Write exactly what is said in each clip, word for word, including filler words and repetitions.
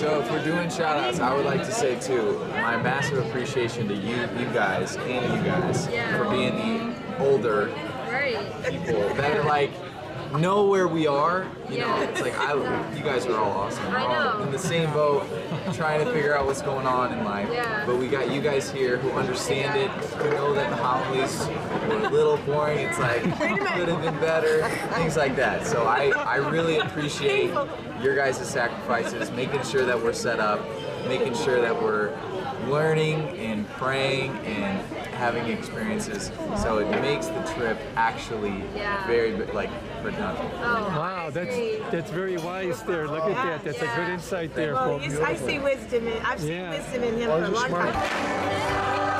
So if we're doing shout-outs, I would like to say too, my massive appreciation to you, you guys, and you guys Yeah. for being the older Right. people that are like know where we are. You Yeah. know, it's like I, you guys are all awesome. We're I all know. in the same boat, trying to figure out what's going on in life. Yeah. But we got you guys here who understand it, who know that the homilies were a little boring. It's like could have been better, things like that. So I, I really appreciate your guys' sacrifices, making sure that we're set up, making sure that we're learning and praying and having experiences, so it makes the trip actually Yeah. very like productive. Oh, Wow, that's that's very wise there. Look at that. That's a good Yeah. insight there. Well, Paul. you- I see wisdom in, I've seen Yeah. wisdom in him Oh, for a you're long smart. time.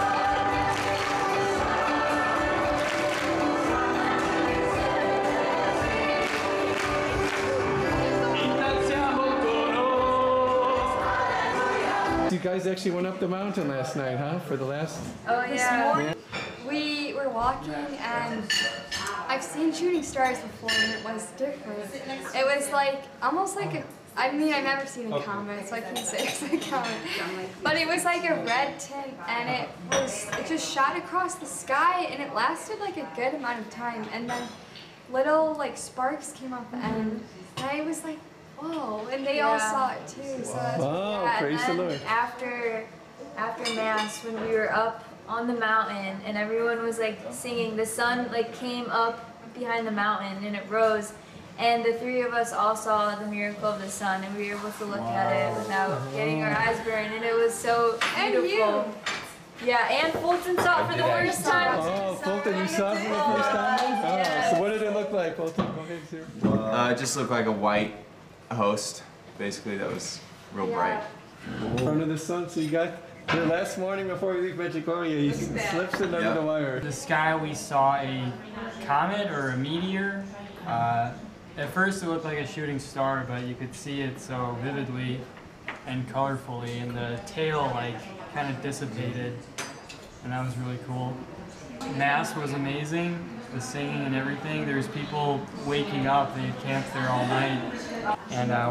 You guys actually went up the mountain last night, huh? For the last. Oh yeah. We were walking and I've seen shooting stars before and it was different. It was like, almost like a, I mean I've never seen a comet so I can't say it's a comet. But it was like a red tint and it was, it just shot across the sky and it lasted like a good amount of time and then little like sparks came off the end and I was like, whoa, and they all Yeah. saw it too. So that's, Wow, yeah, praise the and then Lord. After, after mass, when we were up on the mountain and everyone was like singing, the sun like came up behind the mountain and it rose, and the three of us all saw the miracle of the sun, and we were able to look at it without getting our eyes burned, and it was so And beautiful. you. Yeah, and Fulton saw it for the first time. Oh, Fulton, you saw it for the first time? Oh, Yeah. so what did it look like, Fulton? Go ahead, sir. Uh, it just looked like a white host, basically, that was real bright. In front of the sun, so you got the last morning before we leave Medjugorje, he slips it under Yep. the wire. The sky, we saw a comet or a meteor. Uh, at first it looked like a shooting star, but you could see it so vividly and colorfully, and the tail like kind of dissipated, and that was really cool. Mass was amazing, the singing and everything. There was people waking up, they had camped there all night, and uh,